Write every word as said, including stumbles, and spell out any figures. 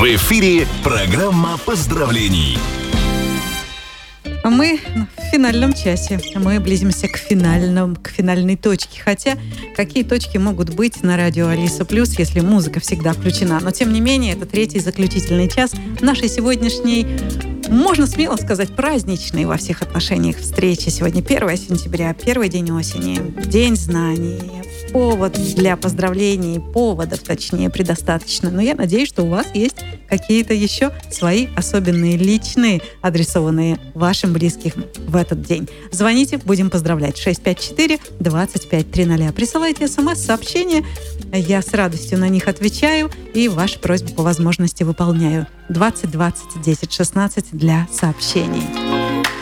В эфире программа поздравлений. Мы в финальном часе. Мы близимся к финальному, к финальной точке. Хотя, какие точки могут быть на радио Алиса Плюс, если музыка всегда включена? Но, тем не менее, это третий заключительный час нашей сегодняшней, можно смело сказать, праздничной во всех отношениях встречи. Сегодня первое сентября, первый день осени, День знаний. Повод для поздравлений, поводов, точнее, предостаточно. Но я надеюсь, что у вас есть какие-то еще свои особенные, личные, адресованные вашим близким в этот день. Звоните, будем поздравлять. шесть пять четыре двадцать пять тридцать. Присылайте смс-сообщения, я с радостью на них отвечаю и ваши просьбы по возможности выполняю. двадцать двадцать десять шестнадцать для сообщений.